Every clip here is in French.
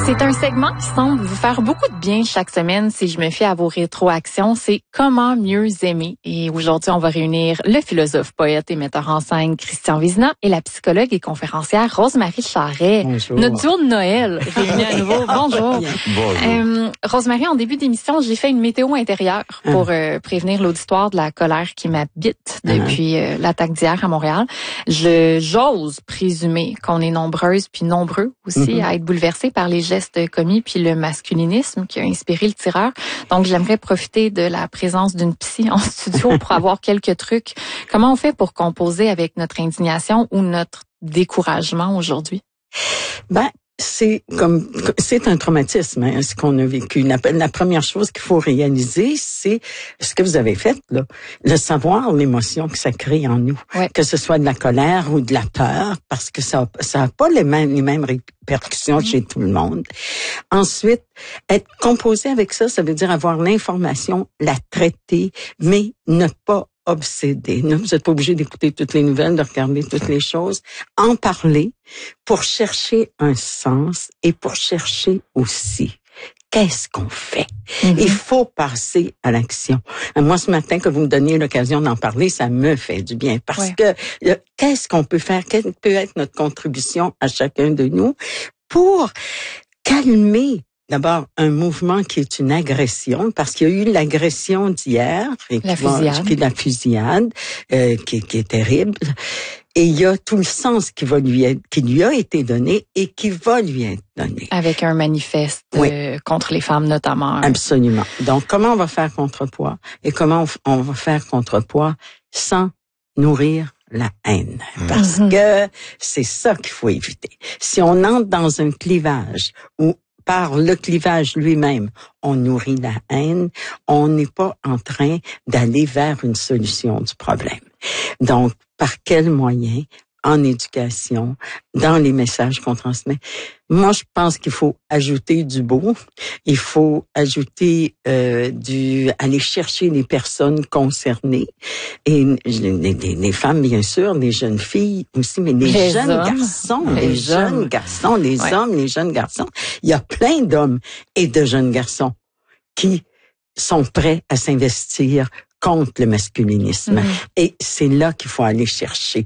C'est un segment qui semble vous faire beaucoup de bien chaque semaine si je me fie à vos rétroactions. C'est comment mieux aimer. Et aujourd'hui, on va réunir le philosophe, poète et metteur en scène Christian Vizina et la psychologue et conférencière Rose-Marie Charret. Bonjour. Notre duo de Noël réunis à nouveau. Bonjour. Bonjour. Rose-Marie, en début d'émission, j'ai fait une météo intérieure pour prévenir l'auditoire de la colère qui m'habite depuis l'attaque d'hier à Montréal. J'ose présumer qu'on est nombreuses puis nombreux aussi à être bouleversés par les gestes commis puis le masculinisme qui a inspiré le tireur. Donc, j'aimerais profiter de la présence d'une psy en studio pour avoir quelques trucs. Comment on fait pour composer avec notre indignation ou notre découragement aujourd'hui? C'est un traumatisme, hein, ce qu'on a vécu. La première chose qu'il faut réaliser, c'est ce que vous avez fait, là. Le savoir, l'émotion que ça crée en nous. Ouais. Que ce soit de la colère ou de la peur, parce que ça a pas les mêmes répercussions chez tout le monde. Ensuite, être composé avec ça, ça veut dire avoir l'information, la traiter, mais ne pas obsédé. Vous n'êtes pas obligé d'écouter toutes les nouvelles, de regarder toutes les choses. En parler pour chercher un sens et pour chercher aussi qu'est-ce qu'on fait. Il faut passer à l'action. Moi, ce matin, que vous me donniez l'occasion d'en parler, ça me fait du bien parce que qu'est-ce qu'on peut faire? Quelle peut être notre contribution à chacun de nous pour calmer d'abord un mouvement qui est une agression, parce qu'il y a eu l'agression d'hier, la fusillade, qui est terrible, et il y a tout le sens qui lui a été donné et qui va lui être donné. Avec un manifeste contre les femmes notamment. Absolument. Donc, comment on va faire contrepoids et comment on va faire contrepoids sans nourrir la haine, parce que c'est ça qu'il faut éviter. Si on entre dans un clivage où par le clivage lui-même, on nourrit la haine, on n'est pas en train d'aller vers une solution du problème. Donc, par quels moyens? En éducation, dans les messages qu'on transmet. Moi, je pense qu'il faut ajouter du beau. Il faut ajouter aller chercher les personnes concernées et les femmes, bien sûr, les jeunes filles aussi, mais les jeunes garçons, les jeunes garçons, les hommes, les jeunes garçons. Il y a plein d'hommes et de jeunes garçons qui sont prêts à s'investir contre le masculinisme. Et c'est là qu'il faut aller chercher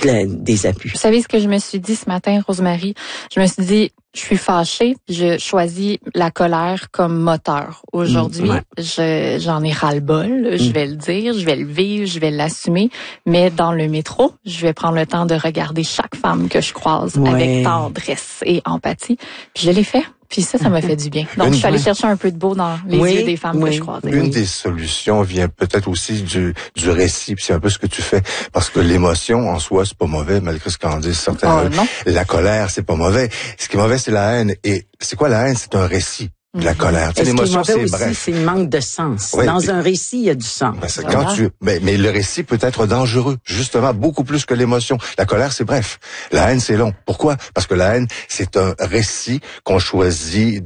des abus. Vous savez ce que je me suis dit ce matin, Rose-Marie? Je me suis dit, je suis fâchée, je choisis la colère comme moteur. Aujourd'hui, j'en ai ras-le-bol, je vais le dire, je vais le vivre, je vais l'assumer, mais dans le métro, je vais prendre le temps de regarder chaque femme que je croise avec tendresse et empathie. Puis je l'ai fait. Puis ça m'a fait du bien. Donc, je suis allée chercher un peu de beau dans les yeux des femmes que je croisais. Une des solutions vient peut-être aussi du récit. Puis c'est un peu ce que tu fais. Parce que l'émotion, en soi, c'est pas mauvais, malgré ce qu'en disent certains. La colère, c'est pas mauvais. Ce qui est mauvais, c'est la haine. Et c'est quoi la haine? C'est un récit. De la colère. L'émotion, c'est bref. C'est le manque de sens. Dans un récit, il y a du sens. Mais le récit peut être dangereux, justement, beaucoup plus que l'émotion. La colère, c'est bref. La haine, c'est long. Pourquoi? Parce que la haine, c'est un récit qu'on choisit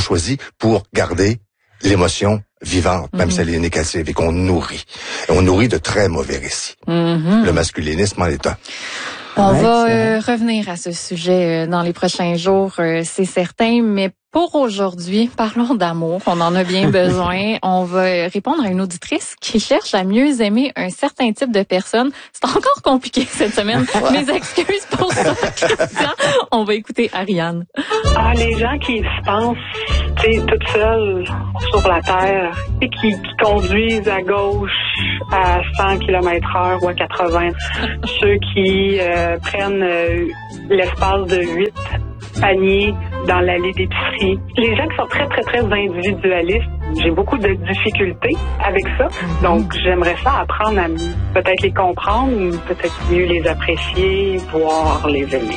pour garder l'émotion vivante, même si elle est négative, et qu'on nourrit. Et on nourrit de très mauvais récits. Le masculinisme en est un. On va revenir à ce sujet dans les prochains jours, c'est certain, mais pour aujourd'hui, parlons d'amour. On en a bien besoin. On va répondre à une auditrice qui cherche à mieux aimer un certain type de personne. C'est encore compliqué cette semaine. Mes excuses pour ça, Christian. On va écouter Ariane. Les gens qui se pensent toutes seules sur la terre et qui conduisent à gauche à 100 km/h ou à 80. Ceux qui prennent l'espace de 8 paniers dans l'allée d'épicerie. Les gens qui sont très, très, très individualistes, j'ai beaucoup de difficultés avec ça. Donc, j'aimerais ça apprendre à peut-être les comprendre ou peut-être mieux les apprécier, voire les aimer.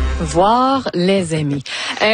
Voir les aimer.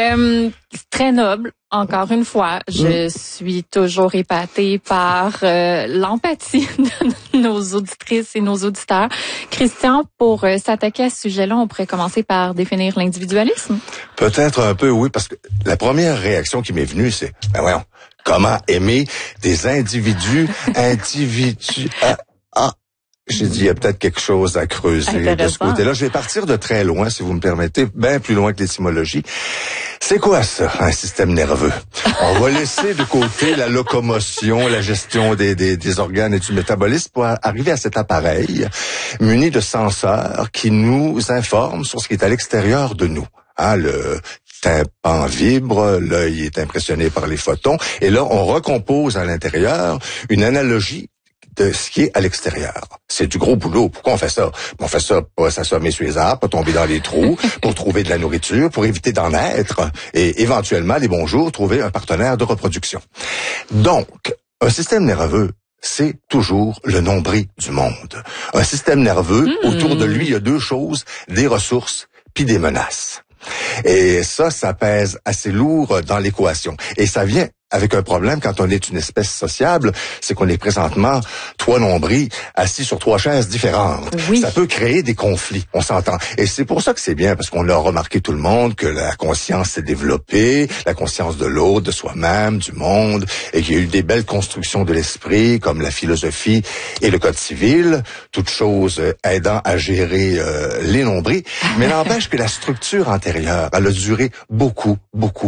Très noble. Encore une fois, je suis toujours épatée par l'empathie de nos auditrices et nos auditeurs. Christian, pour s'attaquer à ce sujet-là, on pourrait commencer par définir l'individualisme? Peut-être un peu, oui, parce que la première réaction qui m'est venue, c'est, voyons, comment aimer des individus J'ai dit, il y a peut-être quelque chose à creuser de ce côté-là. Je vais partir de très loin, si vous me permettez, bien plus loin que l'étymologie. C'est quoi ça, un système nerveux? On va laisser de côté la locomotion, la gestion des organes et du métabolisme pour arriver à cet appareil muni de senseurs qui nous informent sur ce qui est à l'extérieur de nous. Le tympan vibre, l'œil est impressionné par les photons, et là, on recompose à l'intérieur une analogie de ce qui est à l'extérieur. C'est du gros boulot. Pourquoi on fait ça? On fait ça pour s'assommer sur les arbres, pour tomber dans les trous, pour trouver de la nourriture, pour éviter d'en être, et éventuellement, les bons jours, trouver un partenaire de reproduction. Donc, un système nerveux, c'est toujours le nombril du monde. Un système nerveux, autour de lui, il y a deux choses, des ressources puis des menaces. Et ça pèse assez lourd dans l'équation. Et ça vient avec un problème quand on est une espèce sociable, c'est qu'on est présentement 3 nombrils assis sur 3 chaises différentes. Oui. Ça peut créer des conflits, on s'entend. Et c'est pour ça que c'est bien, parce qu'on a remarqué tout le monde que la conscience s'est développée, la conscience de l'autre, de soi-même, du monde, et qu'il y a eu des belles constructions de l'esprit, comme la philosophie et le code civil, toutes choses aidant à gérer les nombrils. Mais n'empêche que la structure antérieure, elle a duré beaucoup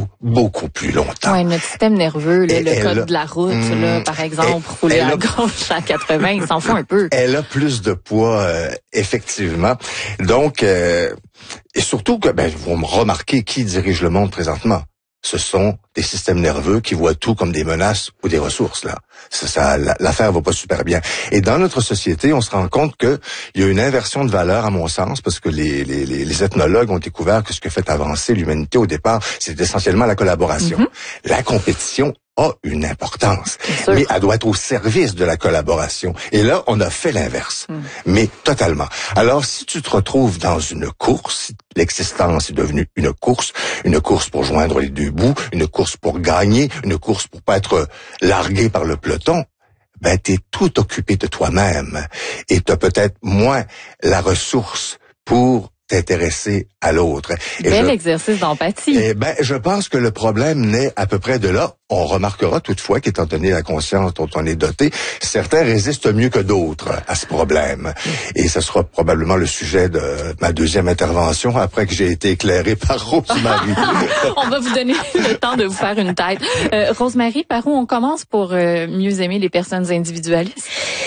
plus longtemps. Ouais, notre système nerveux, le code de la route, là, par exemple, rouler à gauche à 80, il s'en fout un peu. Elle a plus de poids, effectivement. Donc, et surtout que, vous me remarquez qui dirige le monde présentement. Ce sont des systèmes nerveux qui voient tout comme des menaces ou des ressources, là. L'affaire va pas super bien. Et dans notre société, on se rend compte que il y a une inversion de valeur, à mon sens, parce que les ethnologues ont découvert que ce que fait avancer l'humanité au départ, c'est essentiellement la collaboration. La compétition a une importance, mais elle doit être au service de la collaboration. Et là, on a fait l'inverse, mais totalement. Alors, si tu te retrouves dans une course, si l'existence est devenue une course pour joindre les deux bouts, une course pour gagner, une course pour pas être largué par le peloton, t'es tout occupé de toi-même et t'as peut-être moins la ressource pour t'intéresser à l'autre. Bel exercice d'empathie. Je pense que le problème naît à peu près de là. On remarquera toutefois qu'étant donné la conscience dont on est doté, certains résistent mieux que d'autres à ce problème. Et ce sera probablement le sujet de ma deuxième intervention après que j'ai été éclairé par Rosemary. On va vous donner le temps de vous faire une tête. Rosemary, par où on commence pour mieux aimer les personnes individualistes?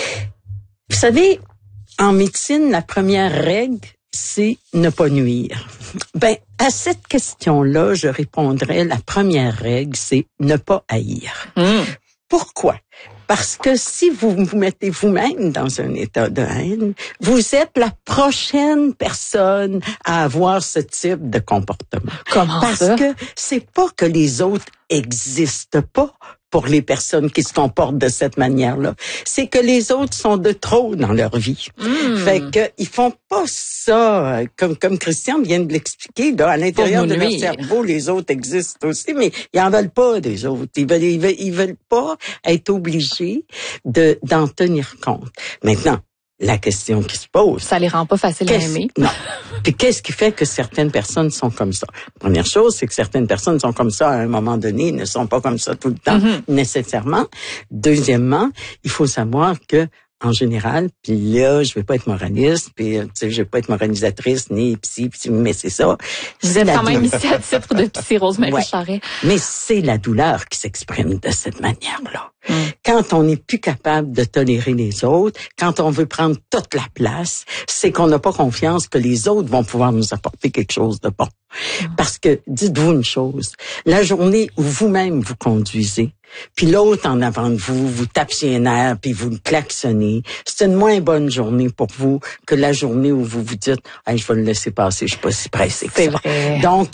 Vous savez, en médecine, la première règle, c'est ne pas nuire. À cette question-là, je répondrais, la première règle, c'est ne pas haïr. Pourquoi? Parce que si vous vous mettez vous-même dans un état de haine, vous êtes la prochaine personne à avoir ce type de comportement. Comment ça? Parce que c'est pas que les autres existent pas pour les personnes qui se comportent de cette manière-là. C'est que les autres sont de trop dans leur vie. Fait que ils font pas ça comme Christian vient de l'expliquer. Là, à l'intérieur de leur cerveau, les autres existent aussi, mais ils en veulent pas des autres. Ils veulent pas être obligés d'en tenir compte. Maintenant, la question qui se pose. Ça les rend pas faciles à aimer. Non. Puis qu'est-ce qui fait que certaines personnes sont comme ça? Première chose, c'est que certaines personnes sont comme ça à un moment donné, ne sont pas comme ça tout le temps, nécessairement. Deuxièmement, il faut savoir que en général, puis là, je vais pas être moraliste, puis je vais pas être moralisatrice, ni psy, mais c'est ça. Vous êtes quand même ici à titre de psy, Rosemary Charest. Mais c'est la douleur qui s'exprime de cette manière-là. Quand on n'est plus capable de tolérer les autres, quand on veut prendre toute la place, c'est qu'on n'a pas confiance que les autres vont pouvoir nous apporter quelque chose de bon. Parce que, dites-vous une chose, la journée où vous-même vous conduisez, puis l'autre en avant de vous, vous tape sur les nerfs, puis vous le klaxonnez, c'est une moins bonne journée pour vous que la journée où vous vous dites « Hey, je vais le laisser passer, je suis pas si pressé que ça. » C'est vrai. Donc,